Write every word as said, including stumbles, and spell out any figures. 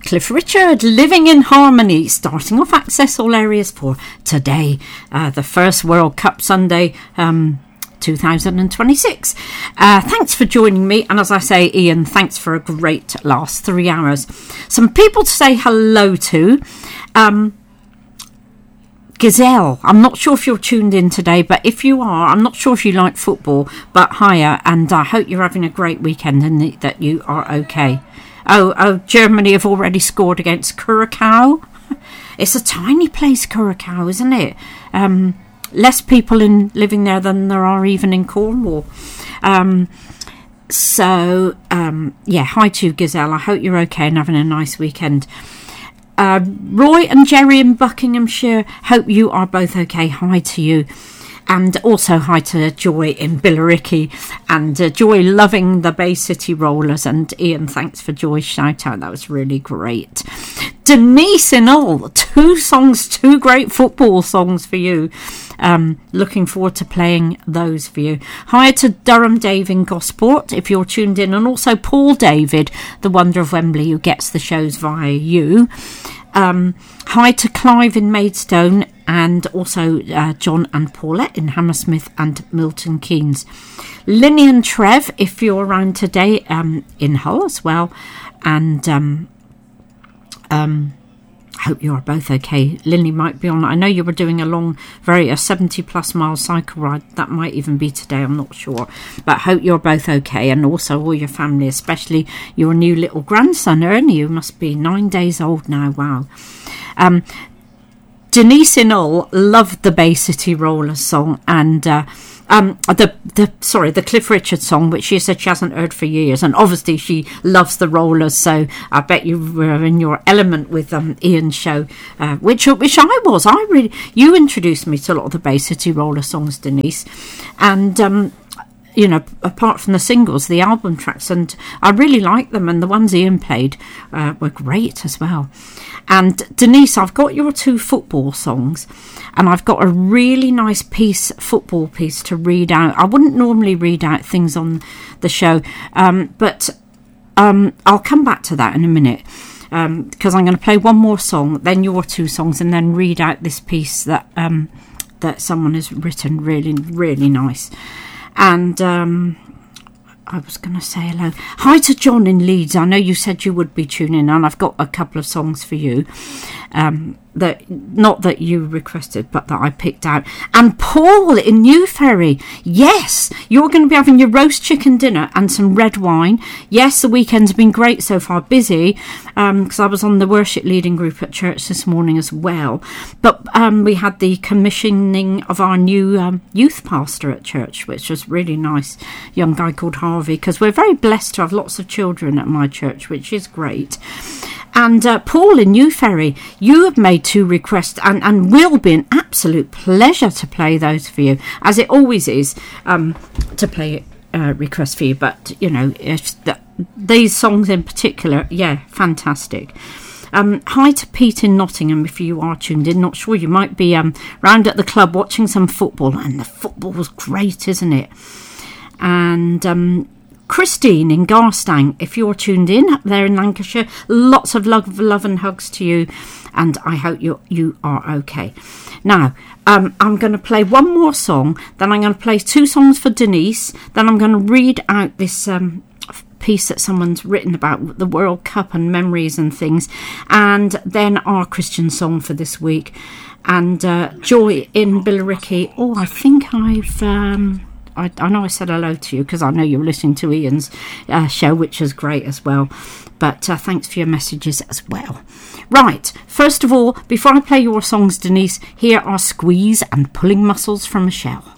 Cliff Richard, Living in Harmony, starting off Access All Areas for today, uh, the first World Cup Sunday, um, two thousand twenty-six. Uh, thanks for joining me, and as I say, Ian, thanks for a great last three hours. Some people to say hello to. Um, Gazelle, I'm not sure if you're tuned in today, but if you are, I'm not sure if you like football, but hiya, and I hope you're having a great weekend and that you are okay. Oh, oh, Germany have already scored against Curacao. It's a tiny place, Curacao, isn't it? Um, less people in living there than there are even in Cornwall. Um, so, um, yeah, hi to you, Gazelle. I hope you're okay and having a nice weekend. Uh, Roy and Jerry in Buckinghamshire, hope you are both okay. Hi to you. And also hi to Joy in Billericay, and uh, Joy loving the Bay City Rollers, and Ian, thanks for Joy's shout out, that was really great. Denise in all, two songs, two great football songs for you. Um, looking forward to playing those for you. Hi to Durham Dave in Gosport, if you're tuned in, and also Paul David, the Wonder of Wembley, who gets the shows via you. Um, hi to Clive in Maidstone, and also uh, John and Paulette in Hammersmith and Milton Keynes. Linny and Trev, if you're around today, um, in Hull as well. And um, um, I hope you are both okay. Linny might be on. I know you were doing a long, very a seventy plus mile cycle ride. That might even be today, I'm not sure. But I hope you're both okay, and also all your family, especially your new little grandson, Ernie, who must be nine days old now. Wow. Um, Denise in all loved the Bay City Rollers song, and uh, um, the the sorry the Cliff Richard song, which she said she hasn't heard for years, and obviously she loves the Rollers. So I bet you were in your element with um, Ian's show, uh, which which I was. I really you introduced me to a lot of the Bay City Roller songs, Denise, and. Um, You know, apart from the singles, the album tracks, and I really liked them, and the ones Ian played uh, were great as well. And Denise, I've got your two football songs, and I've got a really nice piece, football piece to read out. I wouldn't normally read out things on the show, um, but um, I'll come back to that in a minute, because um, I'm going to play one more song, then your two songs, and then read out this piece that um, that someone has written. Really, really nice. And um, I was going to say hello. Hi to John in Leeds. I know you said you would be tuning in, and I've got a couple of songs for you. Um, that not that you requested, but that I picked out. And Paul in New Ferry. Yes, you're going to be having your roast chicken dinner and some red wine. Yes, the weekend's been great so far. Busy, because um, I was on the worship leading group at church this morning as well. But um, we had the commissioning of our new um, youth pastor at church, which was really nice. Young guy called Harvey, because we're very blessed to have lots of children at my church, which is great. And uh, Paul in New Ferry, you have made two requests, and, and will be an absolute pleasure to play those for you, as it always is, um, to play uh, requests for you. But, you know, if the, these songs in particular, yeah, fantastic. Um, hi to Pete in Nottingham, if you are tuned in. Not sure, you might be um, round at the club watching some football, and the football was great, isn't it? And um, Christine in Garstang, if you're tuned in up there in Lancashire, lots of love, love and hugs to you, and I hope you you are okay. Now, um, I'm going to play one more song, then I'm going to play two songs for Denise, then I'm going to read out this um, piece that someone's written about the World Cup and memories and things, and then our Christian song for this week. And uh, Joy in Billericay, oh, I think I've... Um, I, I know I said hello to you because I know you're listening to Ian's uh, show, which is great as well. But uh, thanks for your messages as well. Right, first of all, before I play your songs, Denise, here are Squeeze and Pulling Muscles from Michelle.